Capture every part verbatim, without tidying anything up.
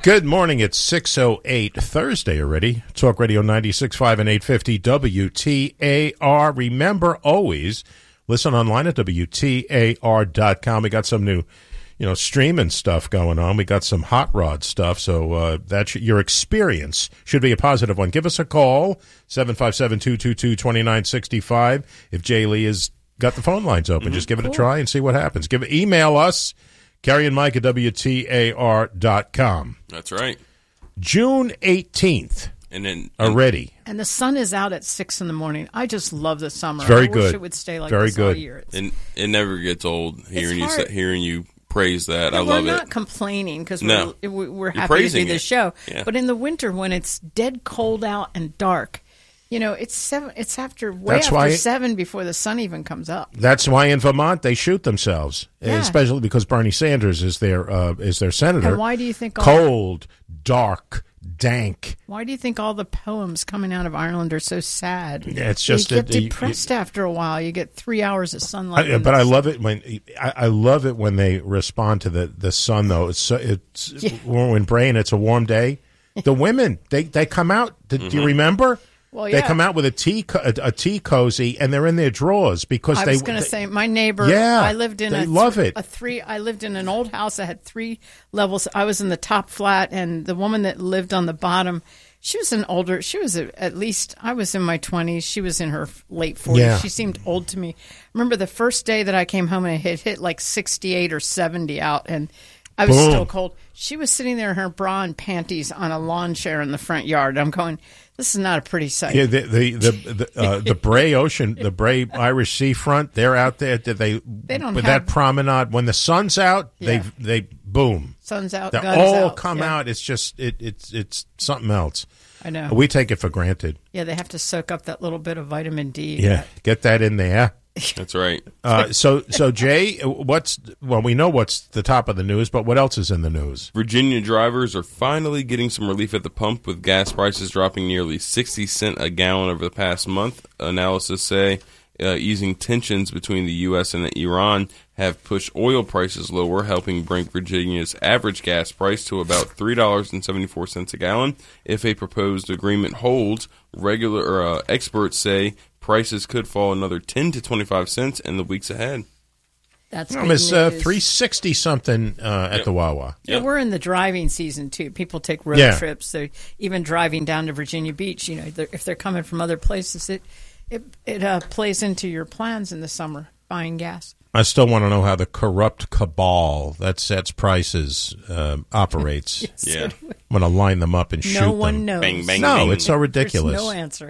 Good morning. It's six oh eight, Thursday already. Talk Radio ninety-six point five and eight fifty W T A R. Remember, always listen online at W T A R dot com. We got some new, you know, streaming stuff going on. We got some hot rod stuff, so uh, that sh- your experience should be a positive one. Give us a call, seven five seven, two two two, two nine six five. If Jay Lee has got the phone lines open, mm-hmm. just give it cool. a try and see what happens. Give Email us. Carrie and Mike at W T A R dot com. That's right. June eighteenth. And then already. And the sun is out at six in the morning. I just love the summer. It's very I good. wish it would stay like very this good. all year. It's, and it never gets old hearing you hard. say, hearing you praise that. Yeah, I love it. We're not complaining because no. we're, we're You're happy to do it. this show. Yeah. But in the winter when it's dead cold out and dark, you know, it's seven. It's after way That's after why, seven before the sun even comes up. That's why in Vermont they shoot themselves, yeah. especially because Bernie Sanders is their uh, is their senator. And why do you think all cold, dark, dank? Why do you think all the poems coming out of Ireland are so sad? Yeah, it's just you get a, depressed you, after a while. You get three hours of sunlight. I, but I love it when I, I love it when they respond to the, the sun. Though it's it's yeah. when Brain, it's a warm day. The women they they come out. Do, mm-hmm. do you remember? Well, yeah. They come out with a tea a, a tea cozy, and they're in their drawers because I they. was going to say, my neighbor. Yeah, I lived in they a love it. A three. I lived in an old house that had three levels. I was in the top flat, and the woman that lived on the bottom, she was an older. She was a, at least. I was in my twenties. She was in her late forties. Yeah. She seemed old to me. I remember the first day that I came home, and it hit, hit like sixty-eight or seventy out, and I was Boom. still cold. She was sitting there in her bra and panties on a lawn chair in the front yard. I'm going, this is not a pretty sight. Yeah, the the the the, uh, the Bray Ocean, the Bray Irish seafront, they're out there. They they don't with have, that promenade. When the sun's out, yeah. they they boom. Sun's out. They guns all out. come yeah. out. It's just it it's it's something else. I know. We take it for granted. Yeah, they have to soak up that little bit of vitamin D. Yeah, get that in there. That's right. Uh, so, so Jay, what's well, we know what's the top of the news, but what else is in the news? Virginia drivers are finally getting some relief at the pump, with gas prices dropping nearly sixty cents a gallon over the past month. Analysts say uh, easing tensions between the U S and Iran have pushed oil prices lower, helping bring Virginia's average gas price to about three dollars and seventy-four cents a gallon. If a proposed agreement holds, regular uh, experts say prices could fall another ten to twenty-five cents in the weeks ahead. That's um, it's uh, three sixty something uh, at yep. the Wawa. Yeah, yep. we're in the driving season too. People take road yeah. trips. They're even driving down to Virginia Beach. You know, they're, if they're coming from other places, it it it uh, plays into your plans in the summer buying gas. I still want to know how the corrupt cabal that sets prices uh, operates. yes, yeah, I'm going to line them up and no shoot them. No one knows. Bang, bang, no, bang. it's so ridiculous. There's no answer.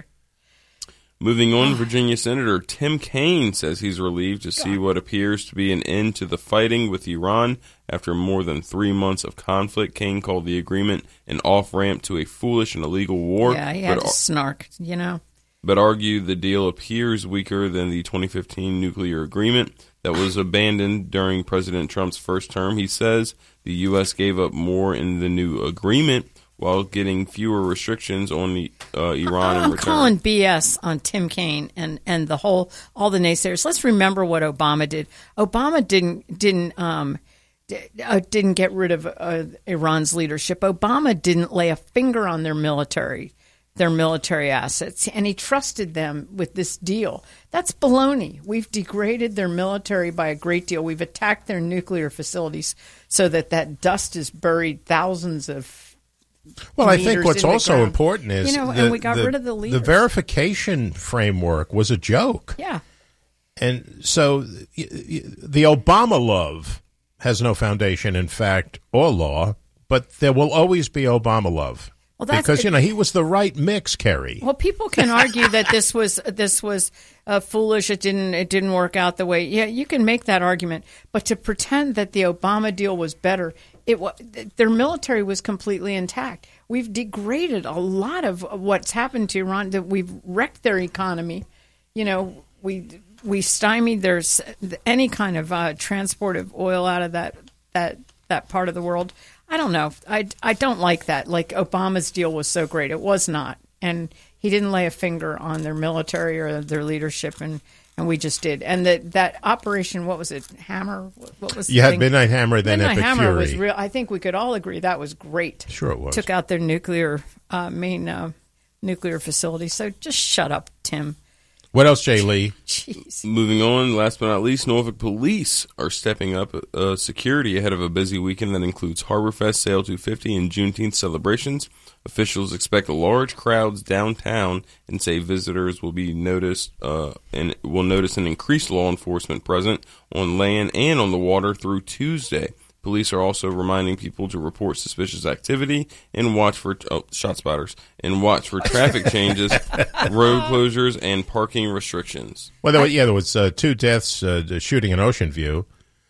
Moving on, Virginia Senator Tim Kaine says he's relieved to see what appears to be an end to the fighting with Iran after more than three months of conflict. Kaine called the agreement an off-ramp to a foolish and illegal war. Yeah, he had but, to snark, you know. But argued the deal appears weaker than the twenty fifteen nuclear agreement that was abandoned during President Trump's first term. He says the U S gave up more in the new agreement while getting fewer restrictions on the, uh, Iran in I'm return. calling B S on Tim Kaine and, and the whole all the naysayers. Let's remember what Obama did. Obama didn't didn't um d- uh, didn't get rid of uh, Iran's leadership. Obama didn't lay a finger on their military their military assets, and he trusted them with this deal. That's baloney. We've degraded their military by a great deal. We've attacked their nuclear facilities so that that dust is buried thousands of Well, I think what's in the also ground. important is You know, the, and we got the, rid of the the leaders. verification framework was a joke. Yeah. And so y- y- the Obama love has no foundation in fact or law, but there will always be Obama love. Well, that's, because, you know, he was the right mix, Kerry. Well, people can argue that this was this was uh, foolish. It didn't it didn't work out the way. Yeah, you can make that argument, but to pretend that the Obama deal was better, it was, their military was completely intact. We've degraded a lot of what's happened to Iran. That we've wrecked their economy. You know, we we stymied their any kind of uh, transport of oil out of that that that part of the world. I don't know. I, I don't like that. Like Obama's deal was so great. It was not. And he he didn't lay a finger on their military or their leadership, and, and we just did. And that that operation, what was it, Hammer? What was You the had thing? Midnight Hammer, then Midnight Epic Hammer Fury. was real. I think we could all agree that was great. Sure it was. Took out their nuclear uh, main uh, nuclear facility. So just shut up, Tim. What else, Jay Lee? Jeez. Moving on, last but not least, Norfolk Police are stepping up uh, security ahead of a busy weekend that includes Harborfest, Sail two fifty, and Juneteenth celebrations. Officials expect large crowds downtown and say visitors will be noticed uh, and will notice an increased law enforcement present on land and on the water through Tuesday. Police are also reminding people to report suspicious activity and watch for oh, shot spotters and watch for traffic changes, road closures, and parking restrictions. Well, there, were- yeah, there was uh, two deaths uh, shooting in Ocean View.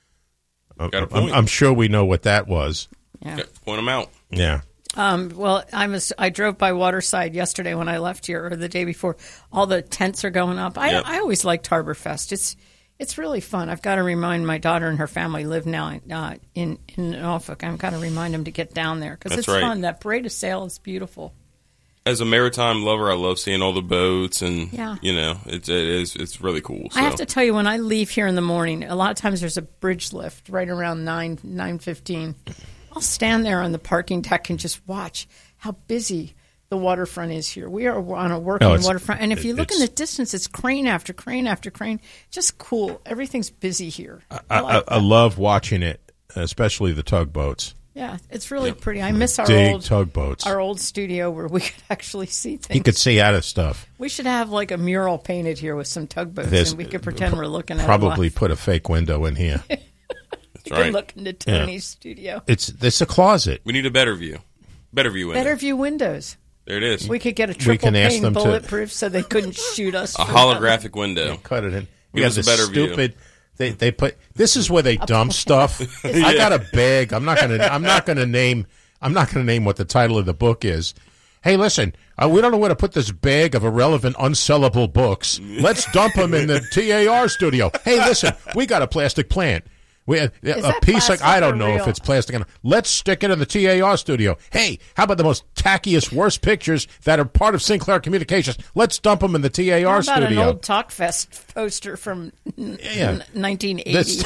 Uh, Got a I'm, point. I'm sure we know what that was. Yeah. Okay, point them out. Yeah. Um, well, I was I drove by Waterside yesterday when I left here, or the day before. All the tents are going up. I Yep. I always liked Harborfest. It's it's really fun. I've got to remind my daughter and her family live now uh, in in Norfolk. I've got to remind them to get down there because That's it's right. fun. That parade of sail is beautiful. As a maritime lover, I love seeing all the boats, and Yeah. you know, it, it is it's really cool. So. I have to tell you, when I leave here in the morning, a lot of times there's a bridge lift right around nine nine fifteen. I'll stand there on the parking deck and just watch how busy the waterfront is here. We are on a working No, it's- waterfront, and if you look in it's- the distance, it's crane after crane after crane. Just cool. Everything's busy here. I, I, like I, I that. love watching it, especially the tugboats. Yeah, it's really pretty. I miss our Big old tugboats. our old studio where we could actually see things. You could see out of stuff. We should have like a mural painted here with some tugboats, There's- and we could pretend we're looking at Probably it. put a fake window in here. We right. could look into Tony's studio. It's it's a closet. We need a better view, better view. Window. Better view windows. There it is. We could get a triple can ask pane them to- bulletproof so they couldn't shoot us. a from holographic window. Cut it in. We Give got us a this better view. stupid. They they put. This is where they dump stuff. I got a bag. I'm not gonna. I'm not gonna name. I'm not gonna name what the title of the book is. Hey, listen. Uh, we don't know where to put this bag of irrelevant, unsellable books. Let's dump them in the T A R studio. Hey, listen. We got a plastic plant. We, a a that piece like plastic I don't or know if real? it's plastic. Let's stick it in the T A R studio. Hey, how about the most tackiest, worst pictures that are part of Sinclair Communications? Let's dump them in the T A R How about studio. an old Talkfest poster from n- Yeah. n- nineteen eighty? This-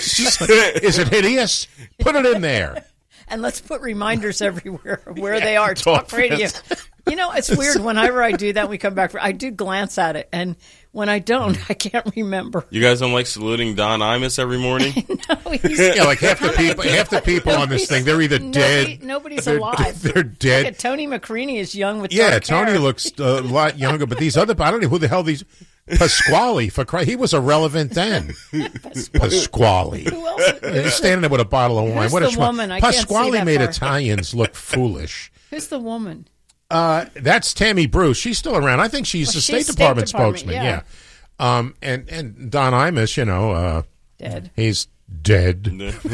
Is it hideous? Put it in there. And let's put reminders everywhere of where they are. Talk Talk radio. fest. You know, it's weird. Whenever I do that, we come back. For, I do glance at it, and when I don't, I can't remember. You guys don't like saluting Don Imus every morning? No, he's- Yeah, like half the people, half the people on this thing, they're either Nobody- dead. nobody's they're, alive. They're dead. Look at Tony McCreaney is young with Yeah, dark Tony hair. looks a lot younger, but these other, I don't know who the hell these. Pasquale, for Christ, he was irrelevant then. Pasquale. Who else? He's standing there with a bottle of wine. Who's what a the schmuck. woman? I can't see Pasquale that made far. Italians look foolish. Who's the woman? Uh, that's Tammy Bruce. She's still around. I think she's Well, the she's State State Department Department, spokesman. yeah. Yeah. Um, and and Don Imus, you know, uh, Dead. he's dead.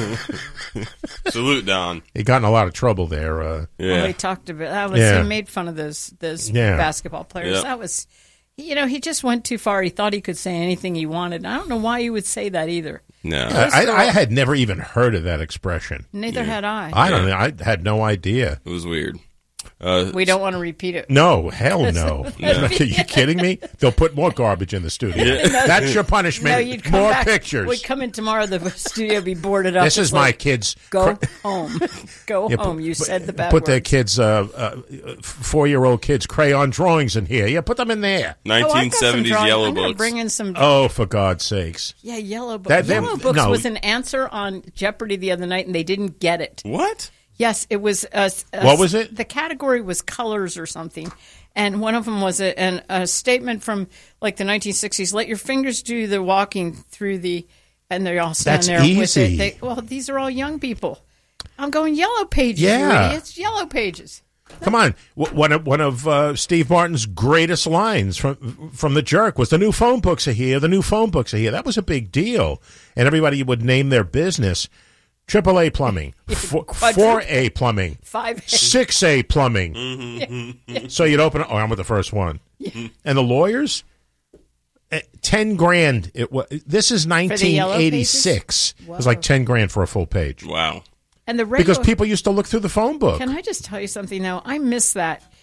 Salute Don. He got in a lot of trouble there. Uh, Yeah. Well, he talked about that was Yeah. he made fun of those those Yeah. basketball players. Yeah. That was, you know, he just went too far. He thought he could say anything he wanted. I don't know why he would say that either. No. I, I had never even heard of that expression. Neither had I. I don't know. I had no idea. It was weird. Uh, we don't want to repeat it. No, hell no. Are you kidding me? They'll put more garbage in the studio. That's your punishment. No, you'd come more back. pictures. We'd come in tomorrow. The studio would be boarded up. This It's is my like, kids. Go cr- home. Go Yeah, home. put- You said the bad Put words. their kids, uh, uh, four-year-old kids, crayon drawings in here. Yeah, put them in there. Oh, I've got some nineteen seventies drawing- Yellow I'm gonna Books. bring in some. Oh, for God's sakes. Yeah, Yellow Books. That- them- Yellow Books no. was an answer on Jeopardy the other night, and they didn't get it. What? Yes, it was. A, a- What was it? The category was colors or something, and one of them was a, an, a statement from like the nineteen sixties. Let your fingers do the walking through the, and they all stand That's there with easy. it. They, well, these are all young people. I'm going Yellow Pages. Yeah. You idiots. Yellow Pages. Come on. W- One of, one of uh, Steve Martin's greatest lines from from The Jerk was, the new phone books are here, the new phone books are here. That was a big deal. And everybody would name their business. Triple A Plumbing, four, four A Plumbing, Five. six A Plumbing. Mm-hmm. So you'd open. Oh, I'm with the first one. And the lawyers, eh, ten grand. It was. This is nineteen eighty-six. It was like ten grand for a full page Wow. And the regular, because people used to look through the phone book. Can I just tell you something though? I miss that.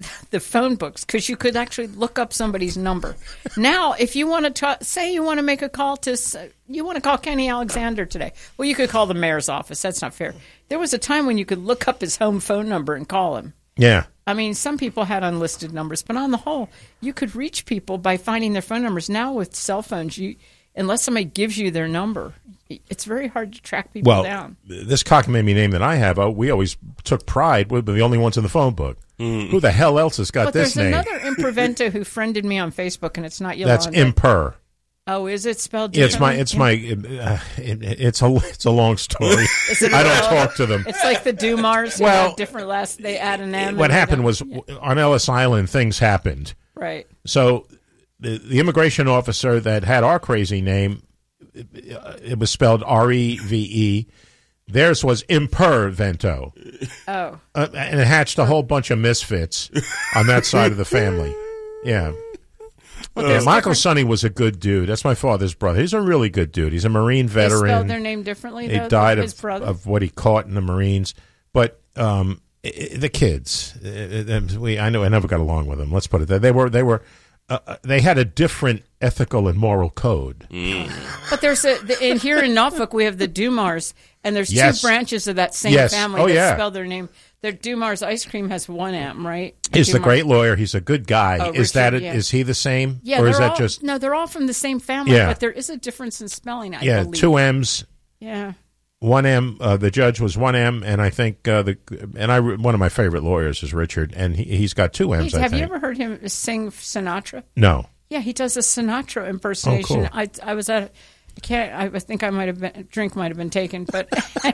the phone books because you could actually look up somebody's number. Now, if you want to talk, say you want to make a call to, you want to call Kenny Alexander today. Well, you could call the mayor's office. That's not fair. There was a time when you could look up his home phone number and call him. Yeah. I mean, some people had unlisted numbers, but on the whole, you could reach people by finding their phone numbers. Now with cell phones, you unless somebody gives you their number, it's very hard to track people well, down. This cockamamie name that I have, uh, we always took pride. We're the only ones in the phone book. Mm. Who the hell else has got but this name? There's another imprevento who friended me on Facebook, and it's not Yolanda. That's Imper. Oh, is it spelled Yeah, it's my, differently? it's my, uh, it, it's a, it's a long story. I don't talk to them. It's like the Dumars. Who Well, have different last. They add an M. What and happened they was don't- on Ellis Island, things happened. right. So the, the immigration officer that had our crazy name, it, it was spelled R E V E. Theirs was Impervento. Oh, Uh, and it hatched a whole bunch of misfits on that side of the family. Yeah. well, Yeah, there's Michael different- Sonny was a good dude. That's my father's brother. He's a really good dude. He's a Marine They spelled veteran. their name differently. He though, died his of, brother. of what he caught in the Marines. But um, i i the kids, i- i- we I know I never got along with them. Let's put it there. They were they were uh, uh, they had a different ethical and moral code. But there's a the, in here in Norfolk we have the Dumars, and there's Yes. two branches of that same Yes. family Oh, that yeah. spell their name. Their Dumars ice cream has one M, right? He's the Dumars- great lawyer. He's a good guy. Oh, is that Richard, it? yeah. Is he the same? Yeah, or is they're that all, just no? They're all from the same family, Yeah. but there is a difference in spelling. I yeah believe. two M's. Yeah. One M. Uh, the judge was one M, and I think uh, the and I one of my favorite lawyers is Richard, and he, he's got two M's. He's- I have think. you ever heard him sing Sinatra? No. Yeah, he does a Sinatra impersonation. Oh, cool. I I was at. I can't. I think I might have been. Drink might have been taken, but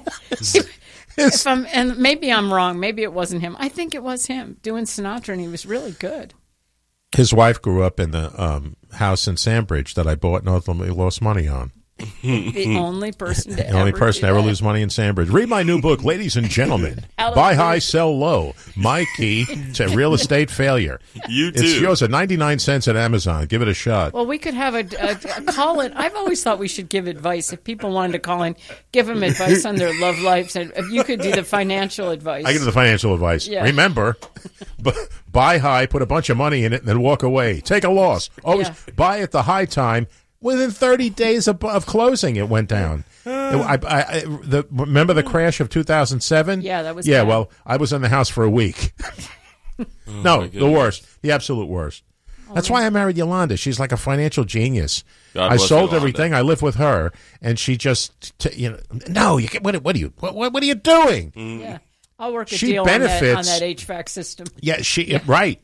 if I'm and maybe I'm wrong. Maybe it wasn't him. I think it was him doing Sinatra, and he was really good. His wife grew up in the um, house in Sandbridge that I bought and ultimately lost money on. The only person to The only ever person do to ever that. lose money in Sandbridge. Read my new book, ladies and gentlemen. How to Buy lose- high, sell low. My key to real estate failure. You It's too. yours at ninety-nine cents at Amazon. Give it a shot. Well, we could have a, a, a call in. I've always thought we should give advice. If people wanted to call in, give them advice on their love lives, and if you could do the financial advice. I give the financial advice. Yeah. Remember, b- buy high, put a bunch of money in it, and then walk away. Take a loss. Always Yeah. buy at the high time. Within thirty days of, of closing, it went down. It- I, I, I, the, remember the crash of two thousand seven? Yeah, that was Yeah, bad. well, I was in the house for a week. no, the goodness. worst. The absolute worst. That's why I married Yolanda. She's like a financial genius. God I bless sold Yolanda. everything. I live with her, and she just, t- you know, no, you can, what, what are you, what, what, what are you doing? Yeah, I'll work a She deal on that, on benefits- that H V A C system. Yeah, she right.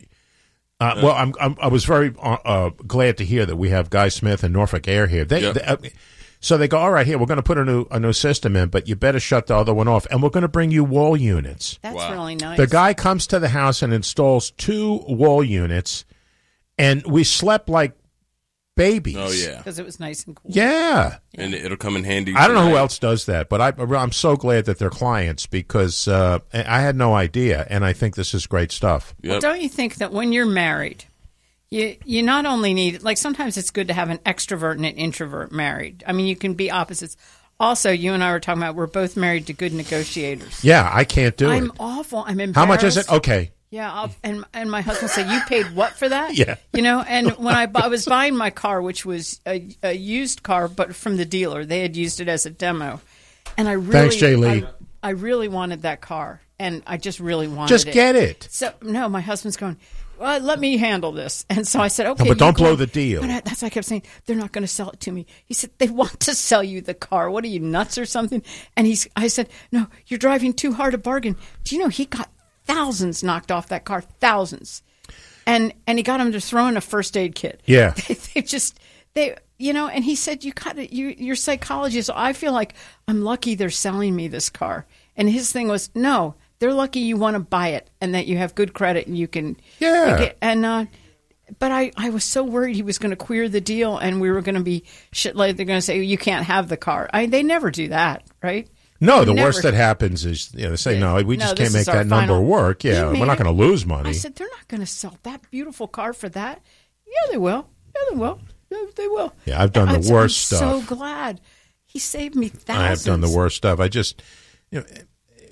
Uh, well, I'm, I'm I was very uh, uh, glad to hear that we have Guy Smith and Norfolk Air here. They, Yep. they, uh, so they go, all right, here we're going to put a new a new system in, but you better shut the other one off, and we're going to bring you wall units. That's Wow. really nice. The guy comes to the house and installs two wall units, and we slept like babies. Oh yeah, because it was nice and cool. yeah. and it'll come in handy. I don't know who tonight. else does that, but I, I'm so glad that they're clients because uh, I had no idea, and I think this is great stuff. Well, Yep. don't you think that when you're married, you you not only need like sometimes it's good to have an extrovert and an introvert married. I mean, you can be opposites. Also, you and I were talking about we're both married to good negotiators. Yeah, I can't do I'm it. awful. I'm embarrassed. How much is it? Okay. Yeah, I'll, and and my husband said, "You paid what for that?" Yeah. you know. And when I, bu- I was buying my car, which was a, a used car, but from the dealer, they had used it as a demo, and I really, Thanks, Jay Lee. I, I really wanted that car, and I just really wanted Just it. get it. So no, my husband's going, well, let me handle this. And so I said, okay. No, but you don't go. blow the deal. But I, that's what I kept saying. They're not going to sell it to me. He said, they want to sell you the car. What are you, nuts or something? And he's, I said, no, you're driving too hard a bargain. Do you know he got thousands knocked off that car? Thousands. And and he got him to throw in a first aid kit. Yeah. They, they just, they, you know, and he said, you got it. You, you're psychologist. I feel like I'm lucky they're selling me this car. And his thing was, no, they're lucky you want to buy it and that you have good credit and you can. Yeah. you get- and, uh, but I, I was so worried he was going to queer the deal and we were going to be shit like they're going to say, you can't have the car. I, they never do that, right? No, They the never- worst that happens is you know, they say, no, we No, just this can't make is our that number final- work. Yeah, You we're made not it. going to lose money. I said, they're not going to sell that beautiful car for that. Yeah, they will. Yeah, they will. Yeah, they will. Yeah, I've done the I'm- worst I'm stuff. so glad. He saved me thousands. I have done the worst stuff. I just, you know,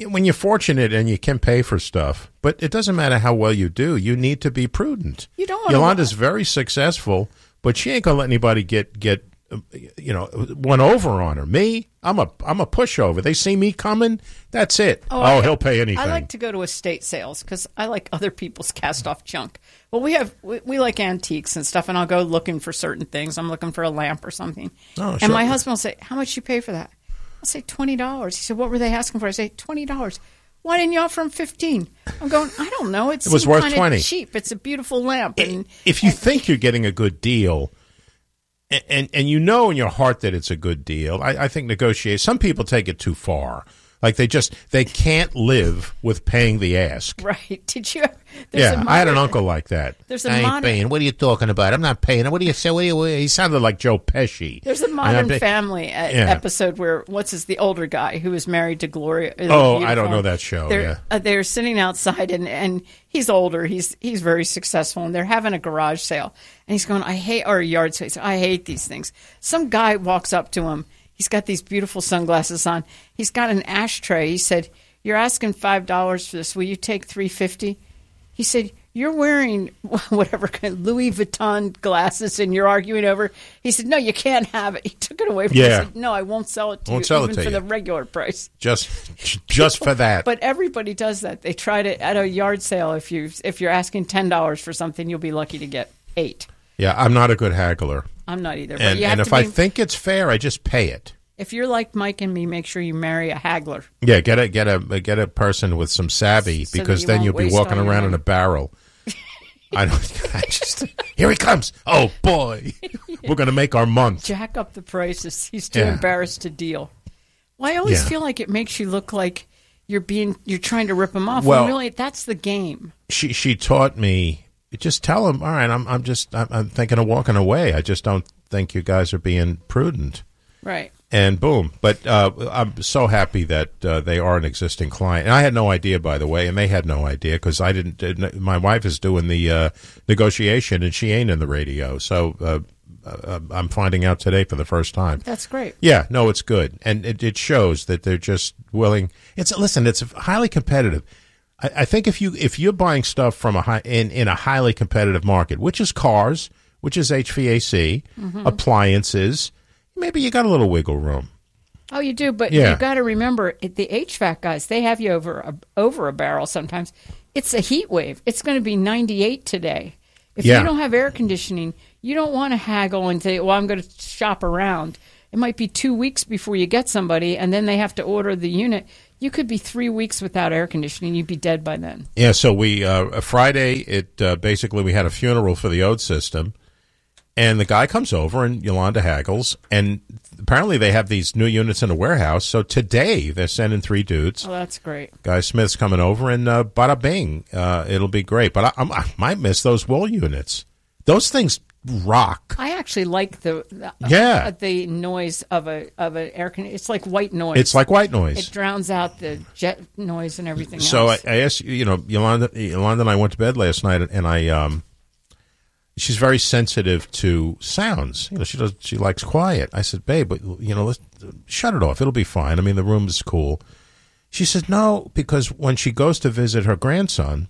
when you're fortunate and you can pay for stuff, but it doesn't matter how well you do. You need to be prudent. You don't wanna Yolanda's very successful, but she ain't gonna let anybody get get you know one over on her. Me, I'm a I'm a pushover. They see me coming, that's it. Oh, oh I, he'll pay anything. I like to go to estate sales because I like other people's cast off junk. Well, we have we, we like antiques and stuff, and I'll go looking for certain things. I'm looking for a lamp or something, oh, and my husband will say, "How much you pay for that?" I'll say twenty dollars. He said, "What were they asking for?" I say twenty dollars. Why didn't you offer him fifteen? I'm going, I don't know. It's it was worth twenty. Cheap. It's a beautiful lamp. And if you and, think you're getting a good deal, and, and and you know in your heart that it's a good deal, I, I think negotiate. Some people take it too far. Like they just they can't live with paying the ask. Right? Did you? Yeah, modern, I had an uncle like that. There's a I ain't modern, paying. What are you talking about? I'm not paying. What do you say? What do you? He sounded like Joe Pesci. There's a Modern Family yeah. episode where what's his the older guy who was married to Gloria. Oh, I don't know that show. They're, yeah, uh, they're sitting outside and and he's older. He's he's very successful, and they're having a garage sale. And he's going, I hate or a yard sale. I hate these things. Some guy walks up to him. He's got these beautiful sunglasses on. He's got an ashtray. He said, "You're asking five dollars for this. Will you take three fifty?" He said, "You're wearing whatever kind of Louis Vuitton glasses, and you're arguing over." He said, "No, you can't have it." He took it away from yeah. me. He said, "No, I won't sell it to won't you, sell even it to for you. the regular price." Just, just for that. But everybody does that. They try to at a yard sale. If you if you're asking ten dollars for something, you'll be lucky to get eight. Yeah, I'm not a good haggler. I'm not either. But And, you have and if to I be, think it's fair, I just pay it. If you're like Mike and me, make sure you marry a haggler. Yeah, get a get a get a person with some savvy So because you then won't you'll be waste walking all your around in money. a barrel. I don't. I just here he comes. Oh boy, we're gonna make our month. Jack up the prices. He's too Yeah. embarrassed to deal. Well, I always Yeah. feel like it makes you look like you're being you're trying to rip him off. Well- when really, that's the game. She she taught me. Just tell him. All right, I'm I'm just I'm, I'm thinking of walking away. I just don't think you guys are being prudent. Right. And boom. But uh, I'm so happy that uh, they are an existing client. And I had no idea, by the way, and they had no idea because I didn't, didn't. My wife is doing the uh, negotiation, and she ain't in the radio. So uh, uh, I'm finding out today for the first time. That's great. Yeah, no, it's good, and it, it shows that they're just willing. It's listen, it's highly competitive. I, I think if you if you're buying stuff from a high in, in a highly competitive market, which is cars, which is H V A C, Mm-hmm. appliances. Maybe you got a little wiggle room. Oh, you do, but Yeah. you've got to remember it, the H V A C guys. They have you over a, over a barrel sometimes. It's a heat wave. It's going to be ninety-eight today. If Yeah. you don't have air conditioning, you don't want to haggle and say, "Well, I'm going to shop around." It might be two weeks before you get somebody, and then they have to order the unit. You could be three weeks without air conditioning. You'd be dead by then. Yeah, so we uh, Friday it uh, basically we had a funeral for the Ode system, and the guy comes over and Yolanda haggles, and apparently they have these new units in the warehouse. So today they're sending three dudes. Oh, that's great. Guy Smith's coming over, and uh, bada bing, uh, it'll be great. But I, I'm, I might miss those wall units. Those things rock. I actually like the, the Yeah. uh, the noise of a of an air conditioner. It's like white noise. It's like white noise. It drowns out the jet noise and everything So I, else. I asked, you know, Yolanda, Yolanda and I went to bed last night, and I, um, she's very sensitive to sounds. You know, she does, she likes quiet. I said, babe, but, you know, let's shut it off. It'll be fine. I mean, the room is cool. She said, no, because when she goes to visit her grandson,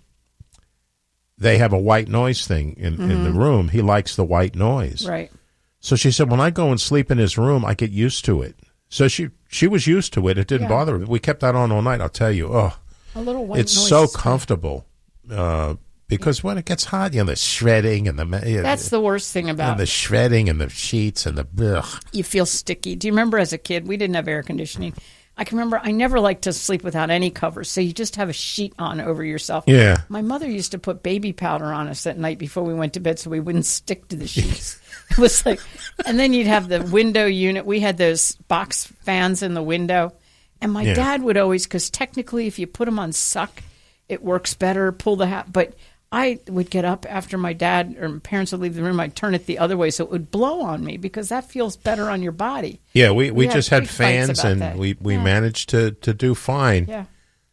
they have a white noise thing in, mm-hmm. in the room. He likes the white noise. Right. So she said, when I go and sleep in his room, I get used to it. So she she was used to it. It didn't Yeah. bother her. We kept that on all night, I'll tell you. Oh, A little white it's noise so is fine. comfortable uh, because when it gets hot, you know, the shredding and the you know, That's the worst thing about and the it. shredding and the sheets and the ugh. You feel sticky. Do you remember as a kid, we didn't have air conditioning. I can remember I never liked to sleep without any covers, so you just have a sheet on over yourself. Yeah. My mother used to put baby powder on us at night before we went to bed so we wouldn't stick to the sheets. It was like, and then you'd have the window unit. We had those box fans in the window. And my Yeah. dad would always, because technically if you put them on suck, it works better, pull the hat. But I would get up after my dad or my parents would leave the room. I'd turn it the other way so it would blow on me because that feels better on your body. Yeah, we, we We just had had big fights fans about and that. we, we Yeah. managed to, to do fine. Yeah.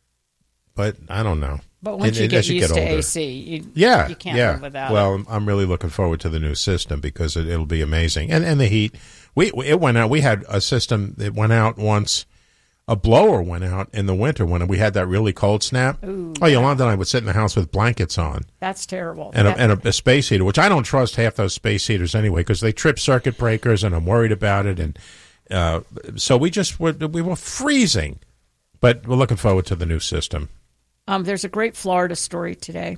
But I don't know. But once It- you it- get as you used get to older. A C, you, Yeah, you can't yeah. live without well, it. I'm really looking forward to the new system because it, it'll be amazing. And and the heat, we it went out. We had a system that went out once a blower went out in the winter when we had that really cold snap. Ooh, oh, Yolanda and I would sit in the house with blankets on. That's terrible. And, that, a, and a, a space heater, which I don't trust half those space heaters anyway, because they trip circuit breakers, and I'm worried about it. And uh, so we just were, we were freezing. But we're looking forward to the new system. Um, there's a great Florida story today.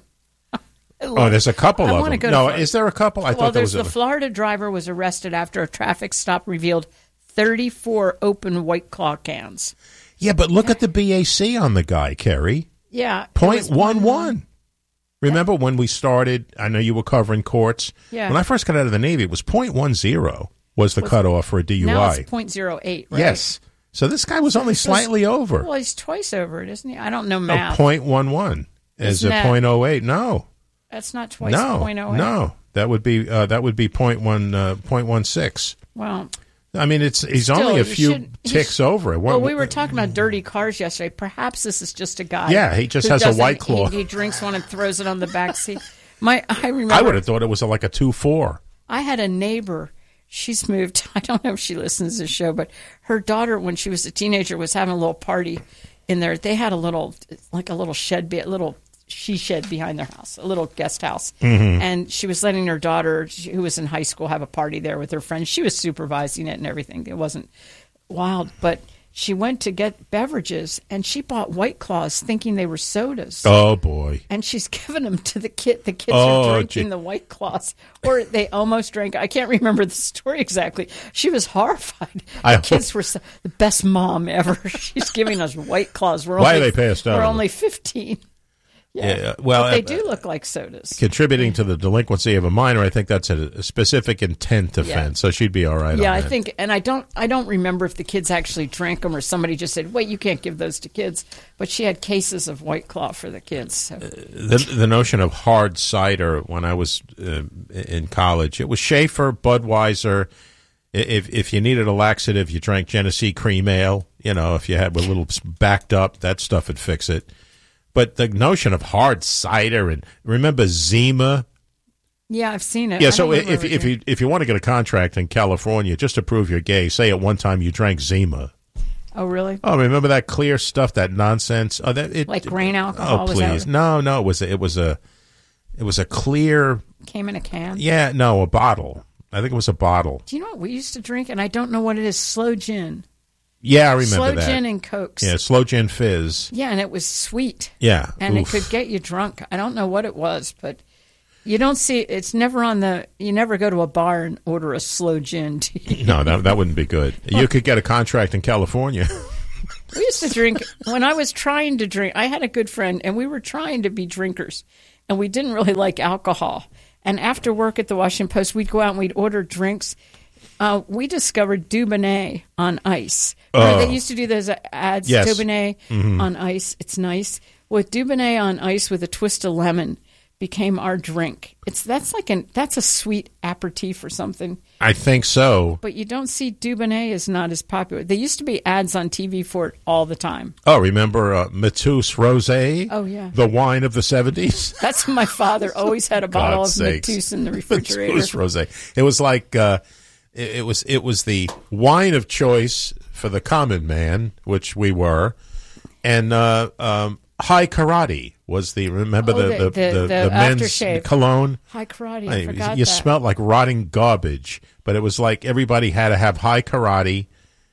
Oh, there's a couple I of wanna them. Go to No, Florida. Is there a couple? I well, thought there there's was the a... Florida driver was arrested after a traffic stop revealed thirty-four open White Claw cans. Yeah, but look at the B A C on the guy, Kerry. Yeah. Point one one. Remember when we started, I know you were covering courts. Yeah. When I first got out of the Navy, it was point one zero was the was, cutoff for a D U I. Now it's point zero eight, right? Yes. So this guy was only slightly over. Well, he's twice over it, isn't he? I don't know math. No, point one one is a that, point oh eight. No. That's not twice no, point oh eight. No. That would be uh, that would be point one uh, point one six. Well, I mean, it's he's still, only a few should, ticks over it. Well, we were talking about dirty cars yesterday. Perhaps this is just a guy. Yeah, he just has a White Claw. He, he drinks one and throws it on the back seat. My, I remember. I would have thought it was like a two four. I had a neighbor. She's moved. I don't know if she listens to the show, but her daughter, when she was a teenager, was having a little party in there. They had a little, like a little shed, a little she shed behind their house, a little guest house. Mm-hmm. And she was letting her daughter, who was in high school, have a party there with her friends. She was supervising it and everything. It wasn't wild, but she went to get beverages, and she bought White Claws thinking they were sodas. Oh, boy. And she's giving them to the kid. The kids oh, are drinking gee. the White Claws. Or they almost drank. I can't remember the story exactly. She was horrified. I the kids were so, the best mom ever. She's giving us White Claws. We're Why only, are they passed out? We're only fifteen. Yeah. yeah, well, but they uh, do look like sodas. Contributing to the delinquency of a minor, I think that's a, a specific intent offense, yeah. So she'd be all right. Yeah, on I that. think, and I don't, I don't remember if the kids actually drank them or somebody just said, "Wait, you can't give those to kids." But she had cases of White Claw for the kids. So. Uh, the the notion of hard cider when I was uh, in college, it was Schaefer, Budweiser. If if you needed a laxative, you drank Genesee Cream Ale. You know, if you had a little backed up, that stuff would fix it. But the notion of hard cider, and remember Zima? Yeah, I've seen it. Yeah, I so if if it. you if you want to get a contract in California, just to prove you're gay, say at one time you drank Zima. Oh, really? Oh, remember that clear stuff, that nonsense? Oh, that it, like grain alcohol. Oh, please, was that no, no, it was a, it was a it was a clear. Came in a can. Yeah, no, a bottle. I think it was a bottle. Do you know what we used to drink? And I don't know what it is. Slow gin. Yeah, I remember slow that. Slow gin and Cokes. Yeah, slow gin fizz. Yeah, and it was sweet. Yeah. And Oof. it could get you drunk. I don't know what it was, but you don't see, it's never on the, you never go to a bar and order a slow gin. No, that, that wouldn't be good. You could get a contract in California. We used to drink, when I was trying to drink, I had a good friend, and we were trying to be drinkers, and we didn't really like alcohol. And after work at the Washington Post, we'd go out and we'd order drinks. Uh, we discovered Dubonnet on ice. Oh. They used to do those ads, yes. Dubonnet mm-hmm. on ice. It's nice. With Dubonnet on ice with a twist of lemon became our drink. It's that's like an that's a sweet aperitif or something. I think so. But you don't see Dubonnet is not as popular. There used to be ads on T V for it all the time. Oh, remember uh, Mateus Rosé? Oh, yeah. The wine of the seventies? That's my father always had a bottle God's of sakes. Mateus in the refrigerator. Mateus Rosé. It was like uh, it, it was it was the wine of choice for the common man, which we were, and uh, um, High Karate was the remember Oh, the the- the, the- the, the the men's aftershave. cologne. High Karate, I Hey, forgot you that. smelled like rotting garbage, but it was like everybody had to have High Karate.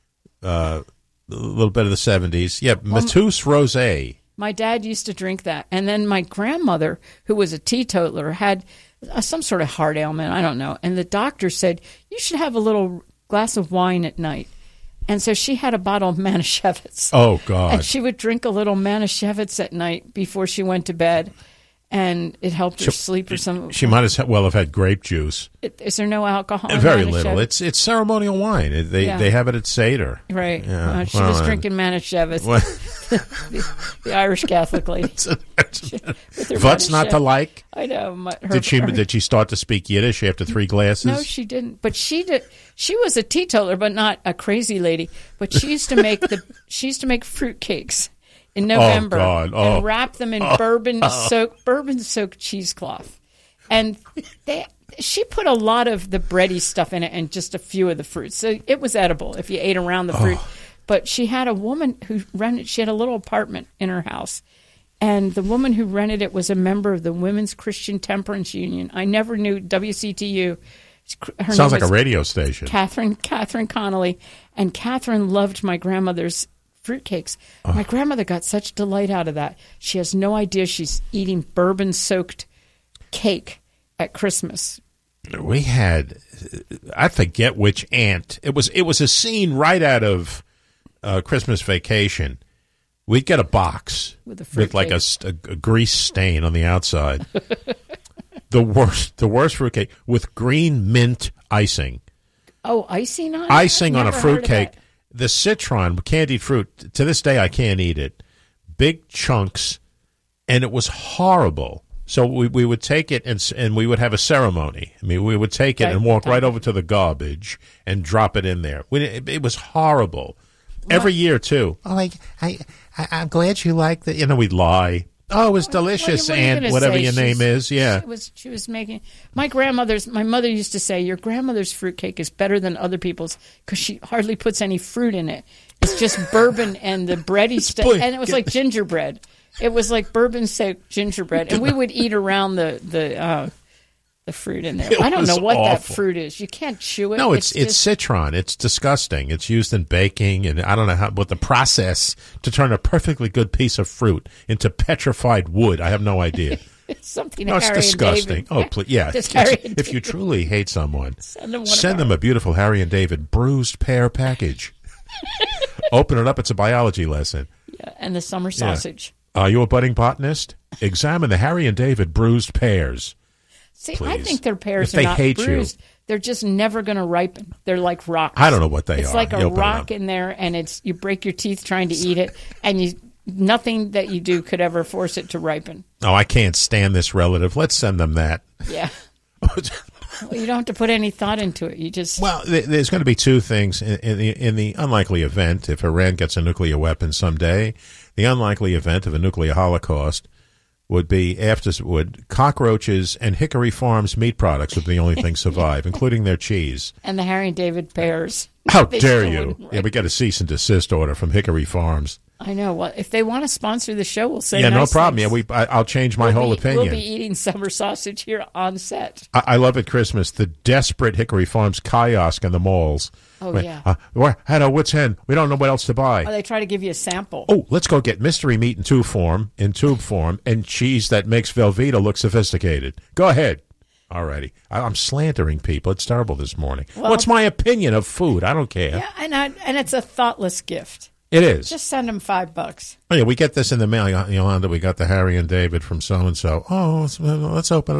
Uh, a little bit of the seventies, yeah. Mateus Rosé. My dad used to drink that. And then my grandmother, who was a teetotaler, had uh, some sort of heart ailment. I don't know. And the doctor said, you should have a little glass of wine at night. And so she had a bottle of Manischewitz. Oh, God. And she would drink a little Manischewitz at night before she went to bed. And it helped her She- sleep or something. She might as well have had grape juice. Is there no alcohol in Very Manischewitz? little. It's it's ceremonial wine. It- They Yeah. they have it at Seder. Right. Yeah. Uh, she Well, was uh, drinking Manischewitz, What? the, the Irish Catholic lady. with her What's not to Manischewitz. like? I know. My, her, Did she her- did she start to speak Yiddish after three glasses? No, she didn't. But she did. She was a teetotaler, but not a crazy lady. But she used to make the. She used to make fruit cakes in November God. Oh. and wrap them in bourbon soaked bourbon soaked cheesecloth, and they. She put a lot of the bready stuff in it and just a few of the fruits, so it was edible if you ate around the fruit. But she had a woman who rented, she had a little apartment in her house. And the woman who rented it was a member of the Women's Christian Temperance Union. I never knew W C T U. Her Sounds like name a radio station. Catherine, Catherine Connolly. And Catherine loved my grandmother's fruitcakes. Oh. My grandmother got such delight out of that. She has no idea she's eating bourbon-soaked cake at Christmas. We had, I forget which aunt. It was, it was a scene right out of uh, Christmas Vacation. We'd get a box with, a with like a, a, a grease stain on the outside. the worst, the worst fruitcake with green mint icing. Oh, icing on it? Icing on a Never fruitcake. The citron, candied fruit. To this day, I can't eat it. Big chunks, and it was horrible. So we we would take it and and we would have a ceremony. I mean, we would take it right. and walk right over to the garbage and drop it in there. We, it, it was horrible. Every year, too. Oh, I, I, I, I'm glad you like that. You know, we'd lie. Oh, it was delicious, what, what Aunt, whatever say? your She's, name is. Yeah. She was, she was making, my grandmother's, my mother used to say, your grandmother's fruitcake is better than other people's because she hardly puts any fruit in it. It's just bourbon and the bready stuff. And it was like gingerbread. It was like bourbon-soaked gingerbread. And we would eat around the, the, uh, the fruit in there. It I don't know what awful. that fruit is. You can't chew it. No, it's it's, it's just, citron. It's disgusting. It's used in baking, and I don't know how, what the process to turn a perfectly good piece of fruit into petrified wood. I have no idea. It's something. No, it's Harry disgusting. And David. Oh, please, yeah. Just Harry and If David. you truly hate someone, send them, send them a beautiful Harry and David bruised pear package. Open it up. It's a biology lesson. Yeah, and the summer sausage. Yeah. Are you a budding botanist? Examine the Harry and David bruised pears. See, Please. I think their pears If are they not hate bruised. you. They're just never going to ripen. They're like rocks. I don't know what they it's are. It's like You a open it rock up. in there, and it's you break your teeth trying to eat it, and you nothing that you do could ever force it to ripen. Oh, I can't stand this relative. Let's send them that. Yeah. Well, you don't have to put any thought into it. You just Well, th- there's going to be two things in, in the in the unlikely event if Iran gets a nuclear weapon someday. The unlikely event of a nuclear holocaust would be after would cockroaches and Hickory Farms meat products would be the only thing survive, including their cheese. and the Harry and David pears. How They dare still you? wouldn't Yeah, we got a cease and desist order from Hickory Farms. I know. Well, if they want to sponsor the show, we'll say Yeah, nice no problem. things. Yeah, we I, I'll change my We'll whole be- opinion. We'll be eating summer sausage here on set. I, I love at Christmas the desperate Hickory Farms kiosk in the malls. Oh, Wait, yeah. Uh, we're at our wits' end. We don't know what else to buy. Or they try to give you a sample. Oh, let's go get mystery meat in tube form, in tube form, and cheese that makes Velveeta look sophisticated. Go ahead. All righty. I- I'm slandering people. It's terrible this morning. Well, What's my opinion of food? I don't care. Yeah, and I, and it's a thoughtless gift. It is. Just send them five bucks. Oh, yeah, we get this in the mail, Yolanda. We got the Harry and David from so-and-so. Oh, let's, let's open it